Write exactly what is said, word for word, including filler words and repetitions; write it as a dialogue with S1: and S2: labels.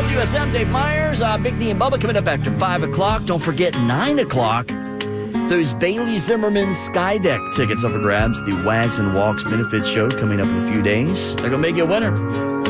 S1: W S M, Dave Myers, uh, Big D and Bubba coming up after five o'clock. Don't forget nine o'clock. Those Bailey Zimmerman Skydeck tickets up for grabs. The Wags and Walks Benefits Show coming up in a few days. They're going to make you a winner.